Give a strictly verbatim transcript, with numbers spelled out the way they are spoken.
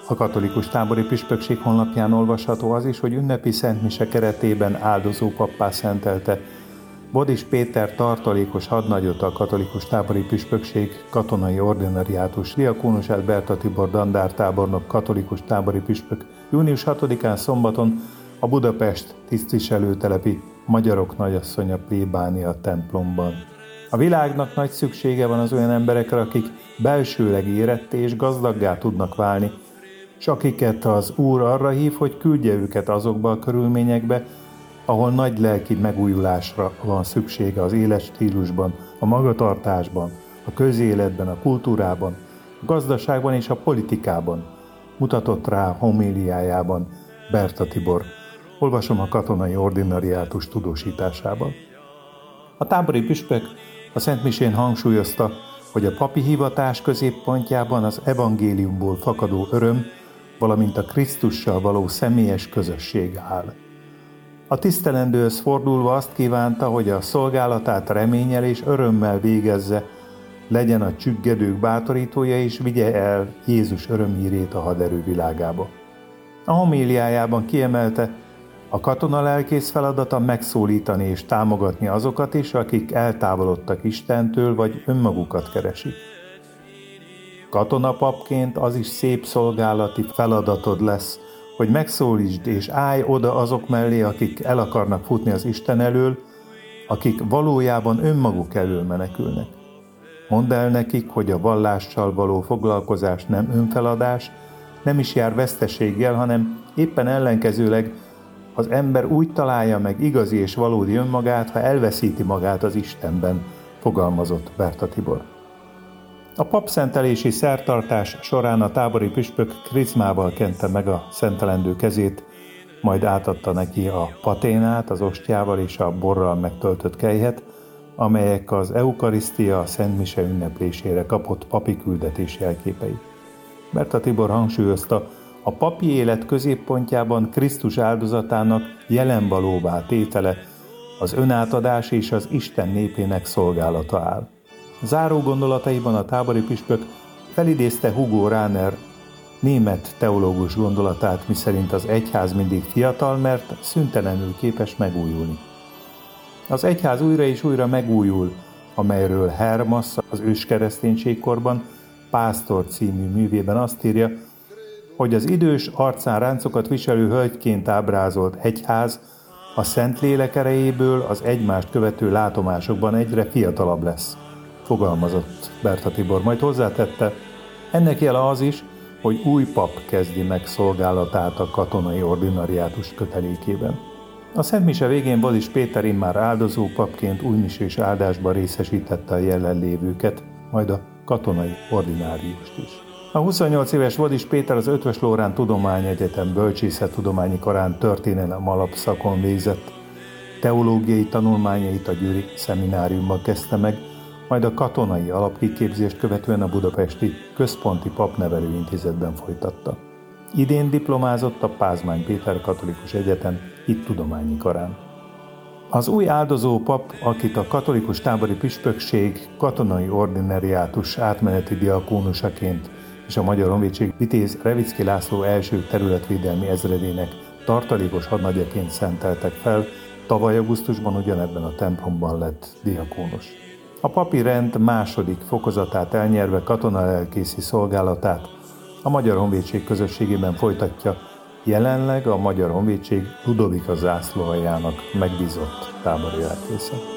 A katolikus tábori püspökség honlapján olvasható az is, hogy ünnepi szentmise keretében áldozó pappá szentelte Bodis Péter tartalékos hadnagyot a katolikus tábori püspökség katonai ordinariátus diakónusát Berta Tibor dandártábornok katolikus tábori püspök június hatodikán szombaton a Budapest tisztviselőtelepi Magyarok Nagyasszonya plébánia templomban. A világnak nagy szüksége van az olyan emberekre, akik belsőleg éretté és gazdaggá tudnak válni, és akiket az Úr arra hív, hogy küldje őket azokba a körülményekbe, ahol nagy lelki megújulásra van szüksége az életstílusban, a magatartásban, a közéletben, a kultúrában, a gazdaságban és a politikában, mutatott rá homéliájában Berta Tibor. Olvasom a katonai ordinariátus tudósításában. A tábori püspök a szentmisén hangsúlyozta, hogy a papi hivatás középpontjában az evangéliumból fakadó öröm, valamint a Krisztussal való személyes közösség áll. A tisztelendőhöz fordulva azt kívánta, hogy a szolgálatát reménnyel és örömmel végezze, legyen a csüggedők bátorítója és vigye el Jézus örömhírét a haderő világába. A homéliájában kiemelte, a katona lelkész feladata megszólítani és támogatni azokat is, akik eltávolodtak Istentől vagy önmagukat keresik. Katonapapként az is szép szolgálati feladatod lesz, hogy megszólítsd és állj oda azok mellé, akik el akarnak futni az Isten elől, akik valójában önmaguk elől menekülnek. Mondd el nekik, hogy a vallással való foglalkozás nem önfeladás, nem is jár veszteséggel, hanem éppen ellenkezőleg az ember úgy találja meg igazi és valódi önmagát, ha elveszíti magát az Istenben, fogalmazott Berta Tibor. A papszentelési szertartás során a tábori püspök krizmával kente meg a szentelendő kezét, majd átadta neki a paténát, az ostjával és a borral megtöltött kelyhet, amelyek az eukarisztia, a szentmise ünneplésére kapott papi küldetés jelképei. Berta Tibor hangsúlyozta, a papi élet középpontjában Krisztus áldozatának jelenvalóvá tétele, az önátadás és az Isten népének szolgálata áll. Záró gondolataiban a tábori püspök felidézte Hugo Rahner német teológus gondolatát, miszerint az egyház mindig fiatal, mert szüntelenül képes megújulni. Az egyház újra és újra megújul, amelyről Hermas az őskereszténységkorban Pásztor című művében azt írja, hogy az idős arcán ráncokat viselő hölgyként ábrázolt egyház a Szentlélek erejéből az egymást követő látomásokban egyre fiatalabb lesz, fogalmazott Berta Tibor, majd hozzátette, ennek jele az is, hogy új pap kezdi meg szolgálatát a katonai ordinariátus kötelékében. A szentmise végén Bodis Péter immár áldozó papként újmisés áldásban részesítette a jelenlévőket, majd a katonai ordináriust is. A huszonnyolc éves Bodis Péter az Eötvös Loránd Tudományegyetem bölcsészettudományi karán történelem alapszakon végzett. Teológiai tanulmányait a győri szemináriumban kezdte meg, majd a katonai alapkiképzést követően a budapesti Központi Papnevelő Intézetben folytatta. Idén diplomázott a Pázmány Péter Katolikus Egyetem hittudományi karán. Az új áldozó pap, akit a katolikus tábori püspökség katonai ordinariátus átmeneti diakónusaként és a Magyar Honvédség Vitéz Revicki László első területvédelmi ezredének tartalékos hadnagyaként szenteltek fel, tavaly augusztusban ugyanebben a templomban lett diakónus. A papi rend második fokozatát elnyerve katonalelkészi szolgálatát a Magyar Honvédség közösségében folytatja, jelenleg a Magyar Honvédség Ludovika zászlóaljának megbízott tábori lelkésze.